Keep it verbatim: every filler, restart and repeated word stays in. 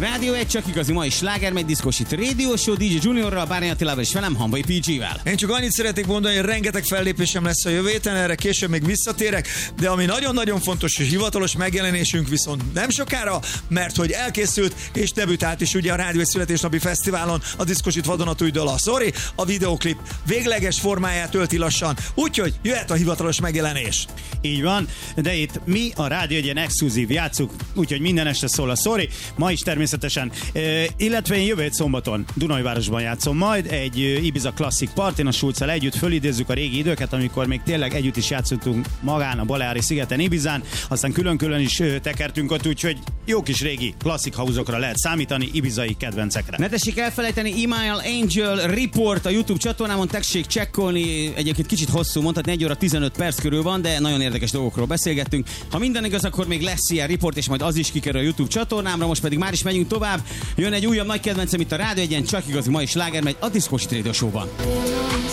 Rádió egy csak igazi mai sláger, megy diszkosít Radio Show, dé dzsé Juniorral, Bárnyi Attilával és velem, Hamvai pé gé-vel. Én csak annyit szeretnék mondani, hogy rengeteg fellépésem lesz a jövő héten, erre később még visszatérek, de ami nagyon-nagyon fontos, hogy hivatalos megjelenésünk viszont nem sokára, mert hogy elkészült és debütált is ugye a Rádió egy születésnapi fesztiválon a Diszkosít vadonatúj dal a Sorry, a videoklip végleges formáját ölti lassan, úgyhogy jöhet a hivatalos megjelenés. Így van, de itt mi a Rádió egy ilyen exkluzív játszuk, úgyhogy minden este szól a Sorry, ma is természetesen, e, illetve én jövő hét szombaton Dunajvárosban játszom majd egy Ibiza Classic Partyn, a Schulzzal együtt fölidézzük a régi időket, amikor még tényleg együtt is játszottunk magán a Baleári szigeten, Ibizán, aztán külön-külön is tekertünk ott, úgyhogy jó kis régi klasszik house-okra lehet számítani, ibizai kedvencekre. Ne tessék elfelejteni, Email Angel Report a YouTube csatornámon, tessék csekkolni, egyébként kicsit hosszú, mondhatni egy óra tizenöt perc körül van, de nagyon érdekes dolgokról beszélgettünk. Ha minden igaz, akkor még lesz ilyen report, és majd az is kikerül a YouTube csatornámra, most pedig már is megyünk tovább. Jön egy újabb nagy kedvencem itt a Rádió egyen, csak igazi mai sláger megy a Diszkosít Radio Show-ban.